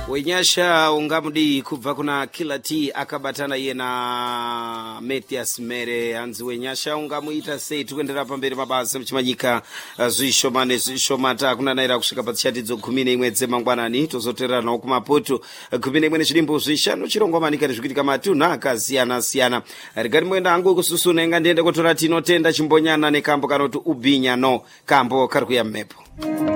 wenyasha ungamudi kubva kuna Killer T akabatana iye na Mathias Mere. Hanzi wenyasha ungamuita sei tukuendera pamberi mabasa mchimanyika zvishomane zvishomata kuna naira kusvika pachatidzo 11 dzemangwanani tozoterera nawo kumapoto 11 nezvidimbo zvishanu chirongwamanika nezvikuitika matunhu akasiyana siyana. Rigari mwenda hangu kususuna inga ndiende kutora tinotenda chimbonyana nekambo kanoti ubinya no kambo kari kuya mmepo.